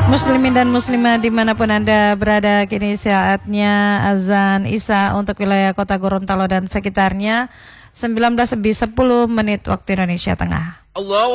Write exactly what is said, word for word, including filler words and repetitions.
Muslimin dan muslimah dimanapun Anda berada, kini saatnya azan Isya untuk wilayah kota Gorontalo dan sekitarnya. Sembilan belas lebih sepuluh menit waktu Indonesia Tengah. Allah